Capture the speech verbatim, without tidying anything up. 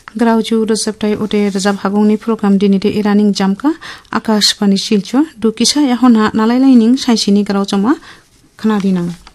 ग्राउजु रोजाबथाय उदे रोजाब हागंनि प्रग्राम दिनिदे इरानिं जामका आकाशबाणी शिलचर दुकिसा याहना नालायलायनिं साइसिनि ग्राव जमा खोनादिनां